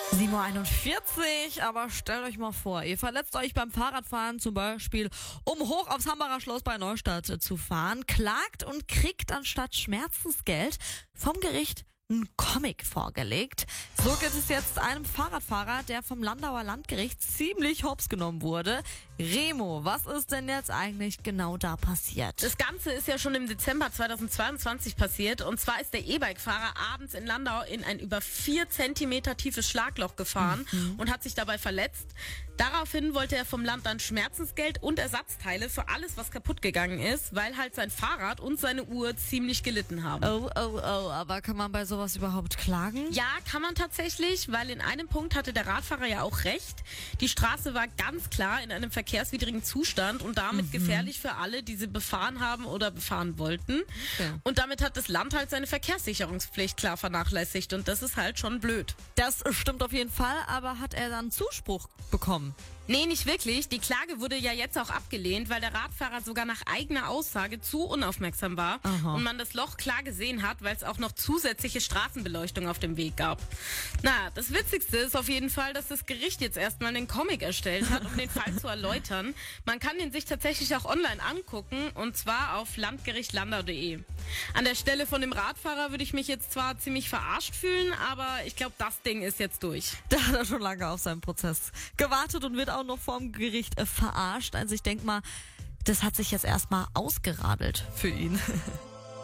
7:41 Uhr, aber stellt euch mal vor, ihr verletzt euch beim Fahrradfahren zum Beispiel, um hoch aufs Hambacher Schloss bei Neustadt zu fahren, klagt und kriegt anstatt Schmerzensgeld vom Gericht einen Comic vorgelegt. So geht es jetzt einem Fahrradfahrer, der vom Landauer Landgericht ziemlich hops genommen wurde. Remo, was ist denn jetzt eigentlich genau da passiert? Das Ganze ist ja schon im Dezember 2022 passiert. Und zwar ist der E-Bike-Fahrer abends in Landau in ein über 4 Zentimeter tiefes Schlagloch gefahren und hat sich dabei verletzt. Daraufhin wollte er vom Land dann Schmerzensgeld und Ersatzteile für alles, was kaputt gegangen ist, weil halt sein Fahrrad und seine Uhr ziemlich gelitten haben. Oh, aber kann man bei sowas überhaupt klagen? Ja, kann man tatsächlich, weil in einem Punkt hatte der Radfahrer ja auch recht. Die Straße war ganz klar in einem verkehrswidrigen Zustand und damit gefährlich für alle, die sie befahren haben oder befahren wollten. Okay. Und damit hat das Land halt seine Verkehrssicherungspflicht klar vernachlässigt und das ist halt schon blöd. Das stimmt auf jeden Fall, aber hat er dann Zuspruch bekommen? Nee, nicht wirklich. Die Klage wurde ja jetzt auch abgelehnt, weil der Radfahrer sogar nach eigener Aussage zu unaufmerksam war und man das Loch klar gesehen hat, weil es auch noch zusätzliche Straßenbeleuchtung auf dem Weg gab. Na, das Witzigste ist auf jeden Fall, dass das Gericht jetzt erstmal einen Comic erstellt hat, um den Fall zu erläutern. Man kann den sich tatsächlich auch online angucken und zwar auf landgerichtlandau.de. An der Stelle von dem Radfahrer würde ich mich jetzt zwar ziemlich verarscht fühlen, aber ich glaube, das Ding ist jetzt durch. Da hat er schon lange auf seinen Prozess gewartet und wird auch noch vorm Gericht verarscht. Also ich denke mal, das hat sich jetzt erstmal ausgeradelt für ihn.